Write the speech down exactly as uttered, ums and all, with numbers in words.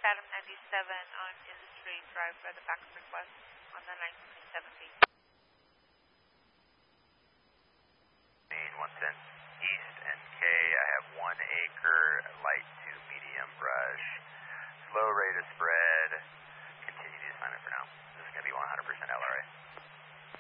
Chatham ninety-seven on Industry Drive for the fax request on the nine twenty-seven B. one ten East N K, I have one acre, light to medium brush, slow rate of spray.